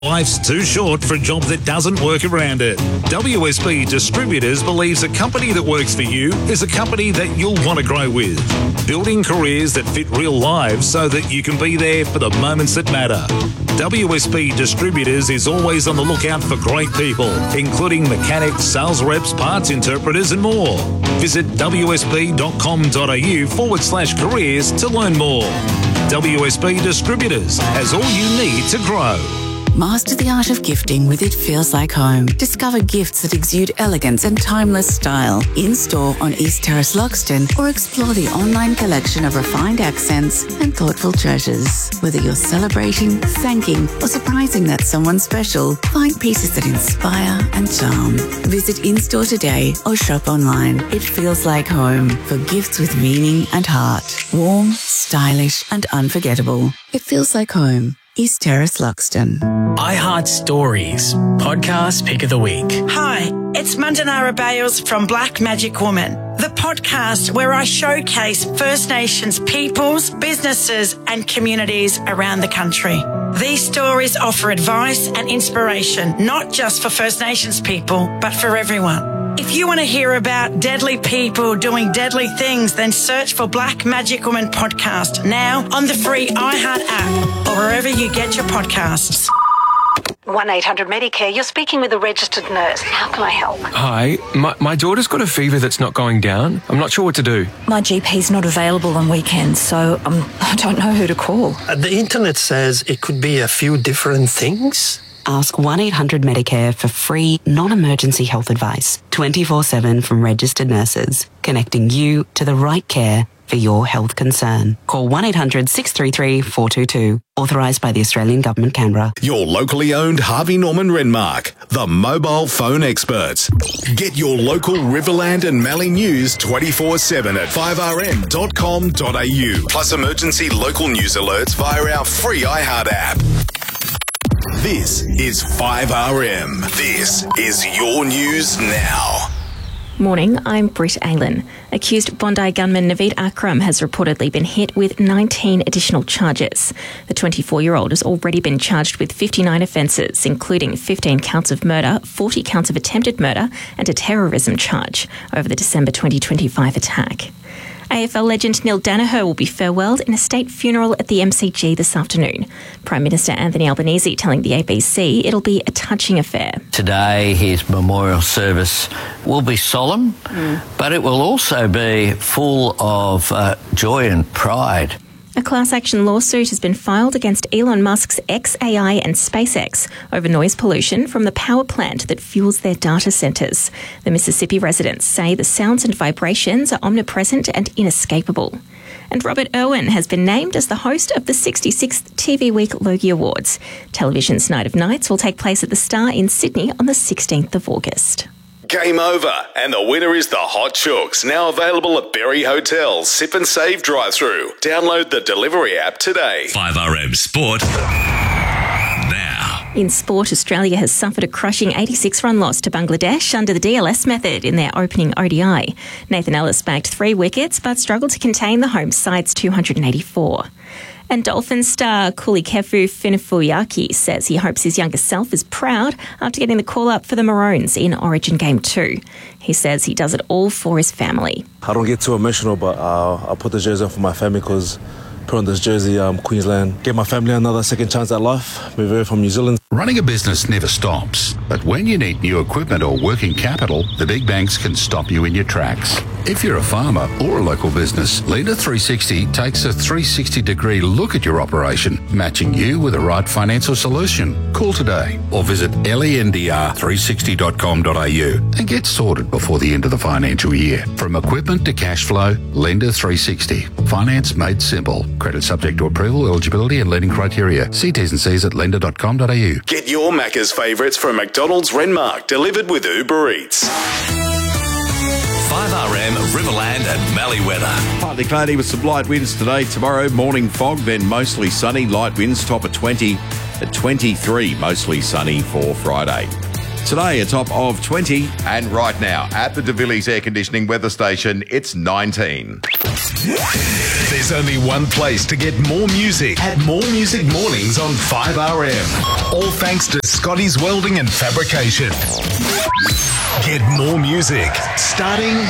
Life's too short for a job that doesn't work around it. WSB Distributors believes a company that works for you is a company that you'll want to grow with. Building careers that fit real lives so that you can be there for the moments that matter. WSB Distributors is always on the lookout for great people, including mechanics, sales reps, parts interpreters and more. Visit wsb.com.au/careers to learn more. WSB Distributors has all you need to grow. Master the art of gifting with It Feels Like Home. Discover gifts that exude elegance and timeless style in-store on East Terrace, Loxton, or explore the online collection of refined accents and thoughtful treasures. Whether you're celebrating, thanking, or surprising that someone special, find pieces that inspire and charm. Visit in-store today or shop online. It Feels Like Home for gifts with meaning and heart. Warm, stylish, and unforgettable. It Feels Like Home. East Terrace, Loxton. iHeart Stories, podcast pick of the week. Hi, it's Mandanara Bales from Black Magic Woman, the podcast where I showcase First Nations peoples, businesses and communities around the country. These stories offer advice and inspiration, not just for First Nations people, but for everyone. If you want to hear about deadly people doing deadly things, then search for Black Magic Woman podcast now on the free iHeart app or wherever you get your podcasts. 1-800-Medicare, you're speaking with a registered nurse. How can I help? Hi, my daughter's got a fever that's not going down. I'm not sure what to do. My GP's not available on weekends, so I don't know who to call. The internet says it could be a few different things. Ask 1-800-Medicare for free, non-emergency health advice, 24/7 from registered nurses, connecting you to the right care for your health concern. Call 1-800-633-422, authorised by the Australian Government, Canberra. Your locally owned Harvey Norman Renmark, the mobile phone experts. Get your local Riverland and Mallee news 24/7 at 5rm.com.au, plus emergency local news alerts via our free iHeart app. This is 5RM. This is your news now. Morning, I'm Britt Aylen. Accused Bondi gunman Naveed Akram has reportedly been hit with 19 additional charges. The 24-year-old has already been charged with 59 offences, including 15 counts of murder, 40 counts of attempted murder and a terrorism charge over the December 2025 attack. AFL legend Neil Daniher will be farewelled in a state funeral at the MCG this afternoon. Prime Minister Anthony Albanese telling the ABC it'll be a touching affair. Today, his memorial service will be solemn, but it will also be full of joy and pride. A class action lawsuit has been filed against Elon Musk's xAI and SpaceX over noise pollution from the power plant that fuels their data centres. The Mississippi residents say the sounds and vibrations are omnipresent and inescapable. And Robert Irwin has been named as the host of the 66th TV Week Logie Awards. Television's Night of Nights will take place at the Star in Sydney on the 16th of August. Game over, and the winner is the Hot Chooks, now available at Berry Hotel's Sip and Save drive-through. Download the delivery app today. 5RM Sport now. In sport, Australia has suffered a crushing 86-run loss to Bangladesh under the DLS method in their opening ODI. Nathan Ellis bagged 3 wickets but struggled to contain the home side's 284. And Dolphins star Kulikefu Finifuyaki says he hopes his younger self is proud after getting the call-up for the Maroons in Origin Game 2. He says he does it all for his family. I don't get too emotional, but I put the jersey on for my family because put on this jersey, Queensland, give my family another second chance at life. We're here from New Zealand. Running a business never stops, but when you need new equipment or working capital, the big banks can stop you in your tracks. If you're a farmer or a local business, Lender 360 takes a 360-degree look at your operation, matching you with the right financial solution. Call today or visit lendr360.com.au and get sorted before the end of the financial year. From equipment to cash flow, Lender 360. Finance made simple. Credit subject to approval, eligibility and lending criteria. See T's and C's at lender.com.au. Get your Macca's favourites from McDonald's Renmark, delivered with Uber Eats. 5RM Riverland and Mallee weather. Partly cloudy with some light winds today. Tomorrow, morning fog, then mostly sunny. Light winds top at 20 at 23, mostly sunny for Friday. Today, a top of 20. And right now, at the DeVillies Air Conditioning weather station, it's 19. There's only one place to get more music at More Music Mornings on 5RM. All thanks to Scotty's Welding and Fabrication. Get more music starting